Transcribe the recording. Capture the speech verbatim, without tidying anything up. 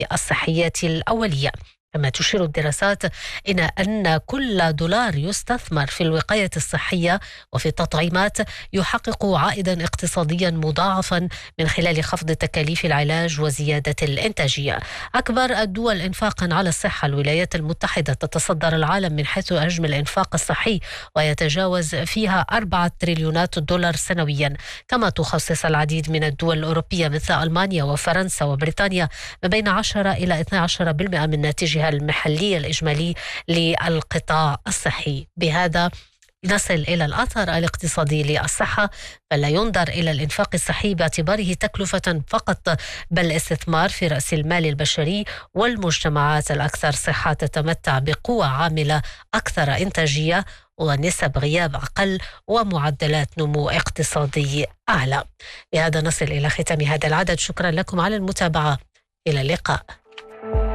الصحية الأولية. كما تشير الدراسات إلى أن كل دولار يستثمر في الوقاية الصحية وفي التطعيمات يحقق عائدا اقتصاديا مضاعفا من خلال خفض تكاليف العلاج وزيادة الإنتاجية. أكبر الدول إنفاقا على الصحة الولايات المتحدة، تتصدر العالم من حيث حجم الإنفاق الصحي ويتجاوز فيها أربعة تريليونات دولار سنويا. كما تخصص العديد من الدول الأوروبية مثل ألمانيا وفرنسا وبريطانيا ما بين عشرة إلى اثني عشر بالمئة من ناتجها المحلي الإجمالي للقطاع الصحي. بهذا نصل إلى الأثر الاقتصادي للصحة، فلا ينظر إلى الإنفاق الصحي باعتباره تكلفة فقط، بل استثمار في رأس المال البشري، والمجتمعات الأكثر صحة تتمتع بقوة عاملة أكثر إنتاجية ونسب غياب أقل ومعدلات نمو اقتصادي أعلى. بهذا نصل إلى ختام هذا العدد. شكرا لكم على المتابعة، إلى اللقاء.